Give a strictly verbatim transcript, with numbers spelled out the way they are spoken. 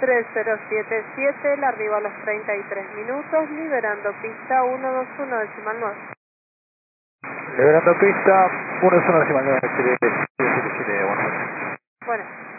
tres cero siete siete, el arribo a los treinta y tres minutos, liberando pista uno dos uno decimal nueve. Liberando pista uno dos uno decimal nueve, siete siete siete, bueno. Bueno.